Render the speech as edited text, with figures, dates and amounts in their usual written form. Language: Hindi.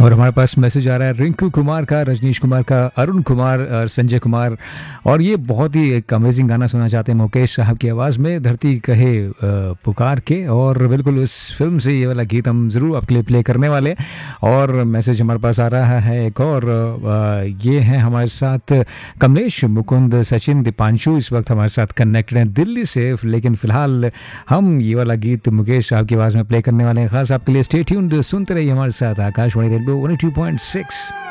और हमारे पास मैसेज आ रहा है रिंकू कुमार का, रजनीश कुमार का, अरुण कुमार और संजय कुमार। और ये बहुत ही एक अमेजिंग गाना सुनना चाहते हैं मुकेश साहब की आवाज़ में, धरती कहे पुकार के। और बिल्कुल उस फिल्म से ये वाला गीत हम ज़रूर आपके लिए प्ले करने वाले हैं। और मैसेज हमारे पास आ रहा है एक और, ये है हमारे साथ कमलेश, मुकुंद, सचिन, दीपांशु इस वक्त हमारे साथ कनेक्टेड हैं दिल्ली से। लेकिन फिलहाल हम ये वाला गीत मुकेश साहब की आवाज़ में प्ले करने वाले हैं खास आपके लिए। स्टे ट्यून्ड, सुनते रहिए हमारे साथ आकाशवाणी रेडियो 102.6।